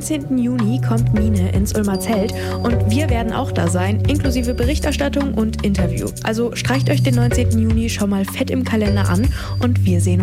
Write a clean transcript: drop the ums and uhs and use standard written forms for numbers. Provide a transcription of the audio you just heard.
19. Juni kommt Mine ins Ulmer Zelt und wir werden auch da sein, inklusive Berichterstattung und Interview. Also streicht euch den 19. Juni schon mal fett im Kalender an und wir sehen uns